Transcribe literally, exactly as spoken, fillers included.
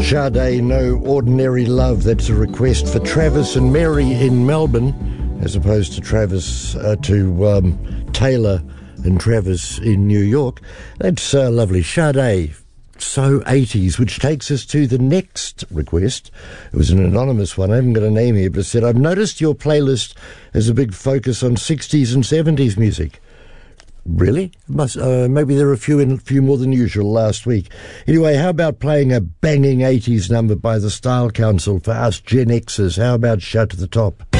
Sade, No Ordinary Love. That's a request for Travis and Mary in Melbourne, as opposed to Travis uh, to um, Taylor and Travis in New York. That's uh, lovely. Sade, So eighties, which takes us to the next request. It was an anonymous one. I haven't got a name here, but it said, I've noticed your playlist has a big focus on sixties and seventies music. Really? Must, uh, maybe there are a few, in, few more than usual last week. Anyway, how about playing a banging eighties number by the Style Council for us Gen Xers? How about Shout to the Top?